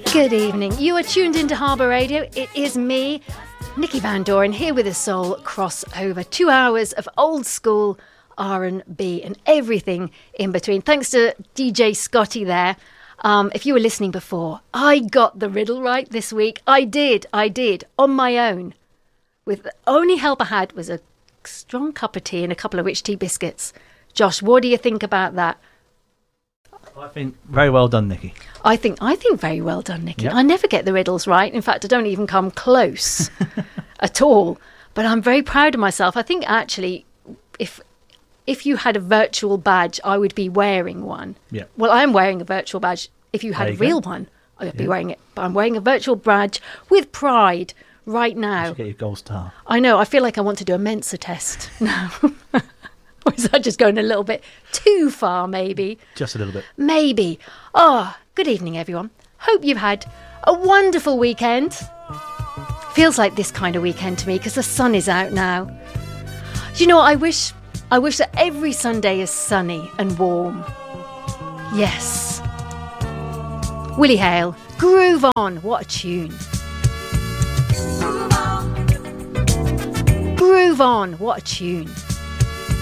Good evening. You are tuned into Harbour Radio. It is me, Nikki Van Doren, here with a soul crossover. 2 hours of old school R&B and everything in between. Thanks to DJ Scotty there. If you were listening before, I got the riddle right this week. I did, on my own. With the only help I had was a strong cup of tea and a couple of rich tea biscuits. Josh, what do you think about that? I think very well done, Nikki. I think very well done, Nikki. Yep. I never get the riddles right. In fact, I don't even come close at all. But I'm very proud of myself. I think actually, if you had a virtual badge, I would be wearing one. Yeah. Well, I'm wearing a virtual badge. If you had a real one, I would be wearing it. But I'm wearing a virtual badge with pride right now. You should get your gold star. I know. I feel like I want to do a Mensa test now. Or is that just going a little bit too far, maybe? Just a little bit. Maybe. Oh, good evening, everyone. Hope you've had a wonderful weekend. Feels like this kind of weekend to me because the sun is out now. Do you know what? I wish that every Sunday is sunny and warm. Yes. Willie Hale, Groove On. What a tune. Groove On. What a tune.